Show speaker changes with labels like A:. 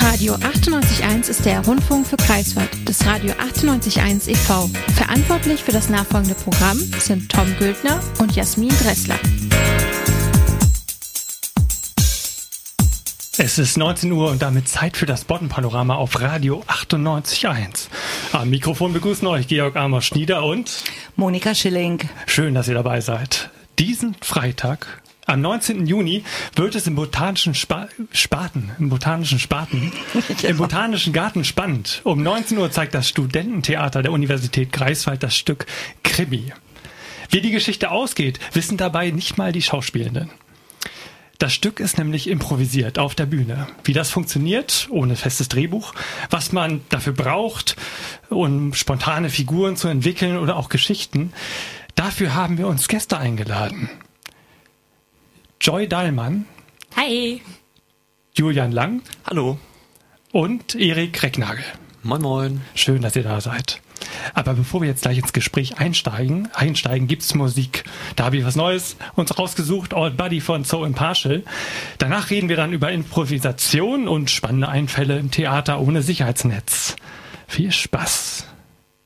A: Radio 98.1 ist der Rundfunk für Greifswald des Radio 98.1 e.V. Verantwortlich für das nachfolgende Programm sind Tom Güldner und Jasmin Dressler.
B: Es ist 19 Uhr und damit Zeit für das Boddenpanorama auf Radio 98.1. Am Mikrofon begrüßen euch Georg Amos-Schnieder und
C: Monika Schilling.
B: Schön, dass ihr dabei seid. Diesen Freitag, am 19. Juni, wird es im Botanischen Garten spannend. Um 19 Uhr zeigt das Studententheater der Universität Greifswald das Stück Krimi. Wie die Geschichte ausgeht, wissen dabei nicht mal die Schauspielenden. Das Stück ist nämlich improvisiert auf der Bühne. Wie das funktioniert, ohne festes Drehbuch, was man dafür braucht, um spontane Figuren zu entwickeln oder auch Geschichten, dafür haben wir uns Gäste eingeladen. Joy Dahlmann.
D: Hi.
B: Julian Lang.
E: Hallo.
B: Und Erik Recknagel.
E: Moin moin.
B: Schön, dass ihr da seid. Aber bevor wir jetzt gleich ins Gespräch einsteigen, gibt's Musik. Da habe ich was Neues uns rausgesucht, Old Buddy von So Impartial. Danach reden wir dann über Improvisation und spannende Einfälle im Theater ohne Sicherheitsnetz. Viel Spaß.